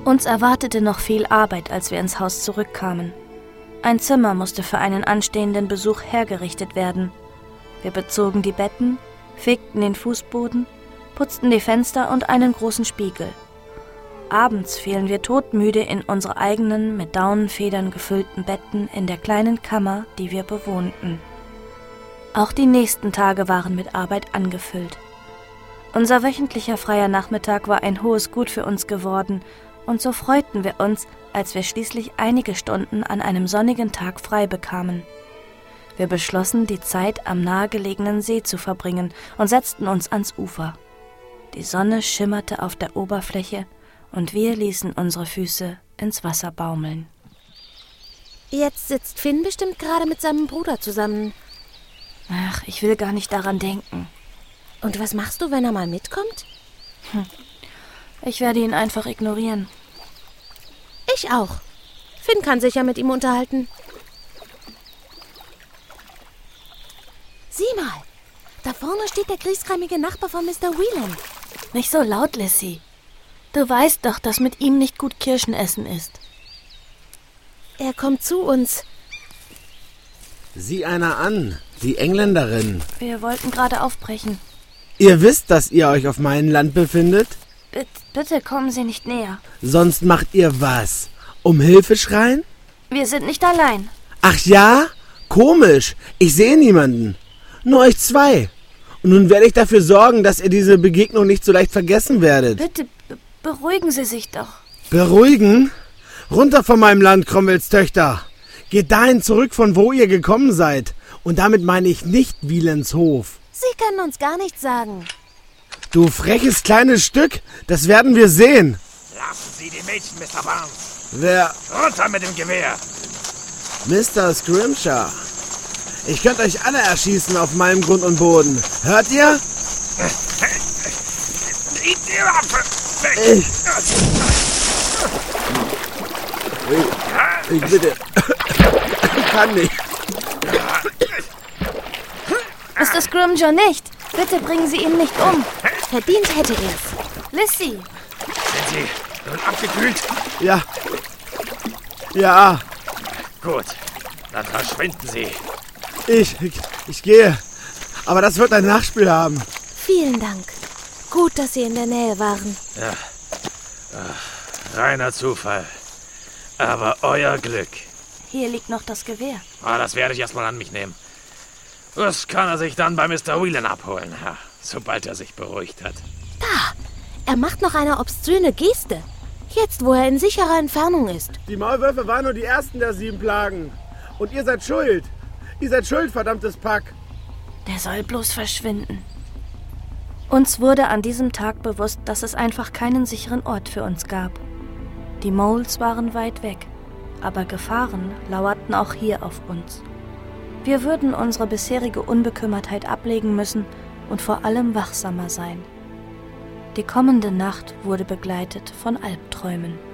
Uns erwartete noch viel Arbeit, als wir ins Haus zurückkamen. Ein Zimmer musste für einen anstehenden Besuch hergerichtet werden. Wir bezogen die Betten, fegten den Fußboden, putzten die Fenster und einen großen Spiegel. Abends fielen wir todmüde in unsere eigenen, mit Daunenfedern gefüllten Betten in der kleinen Kammer, die wir bewohnten. Auch die nächsten Tage waren mit Arbeit angefüllt. Unser wöchentlicher freier Nachmittag war ein hohes Gut für uns geworden, und so freuten wir uns, als wir schließlich einige Stunden an einem sonnigen Tag frei bekamen. Wir beschlossen, die Zeit am nahegelegenen See zu verbringen und setzten uns ans Ufer. Die Sonne schimmerte auf der Oberfläche und wir ließen unsere Füße ins Wasser baumeln. Jetzt sitzt Finn bestimmt gerade mit seinem Bruder zusammen. Ach, ich will gar nicht daran denken. Und was machst du, wenn er mal mitkommt? Ich werde ihn einfach ignorieren. Ich auch. Finn kann sich ja mit ihm unterhalten. Sieh mal, da vorne steht der griesgrämige Nachbar von Mr. Whelan. Nicht so laut, Lissy. Du weißt doch, dass mit ihm nicht gut Kirschen essen ist. Er kommt zu uns. Sieh einer an, die Engländerin. Wir wollten gerade aufbrechen. Ihr wisst, dass ihr euch auf meinem Land befindet? Bitte kommen Sie nicht näher. Sonst macht ihr was? Um Hilfe schreien? Wir sind nicht allein. Ach ja? Komisch. Ich sehe niemanden. Nur euch zwei. Und nun werde ich dafür sorgen, dass ihr diese Begegnung nicht so leicht vergessen werdet. Bitte, beruhigen Sie sich doch. Beruhigen? Runter von meinem Land, Cromwells Töchter. Geht dahin zurück, von wo ihr gekommen seid. Und damit meine ich nicht Whelans Hof. Sie können uns gar nichts sagen. Du freches kleines Stück, das werden wir sehen. Lassen Sie die Mädchen, Mr. Barnes. Wer? Runter mit dem Gewehr. Mr. Scrimshaw. Ich könnte euch alle erschießen auf meinem Grund und Boden. Hört ihr? Nimm die Waffe weg. Ich bitte. Ich kann nicht. Mr. Scrimgeour, nicht. Bitte bringen Sie ihn nicht um. Verdient hätte er es. Lissy. Sind Sie nun abgekühlt? Ja. Ja. Gut, dann verschwinden Sie. Ich gehe. Aber das wird ein Nachspiel haben. Vielen Dank. Gut, dass Sie in der Nähe waren. Ja. Reiner Zufall. Aber euer Glück. Hier liegt noch das Gewehr. Das werde ich erstmal an mich nehmen. Das kann er sich dann bei Mr. Whelan abholen, sobald er sich beruhigt hat. Da! Er macht noch eine obszöne Geste. Jetzt, wo er in sicherer Entfernung ist. Die Maulwürfe waren nur die ersten der 7 Plagen. Und ihr seid schuld. Ihr seid schuld, verdammtes Pack. Der soll bloß verschwinden. Uns wurde an diesem Tag bewusst, dass es einfach keinen sicheren Ort für uns gab. Die Moles waren weit weg, aber Gefahren lauerten auch hier auf uns. Wir würden unsere bisherige Unbekümmertheit ablegen müssen und vor allem wachsamer sein. Die kommende Nacht wurde begleitet von Albträumen.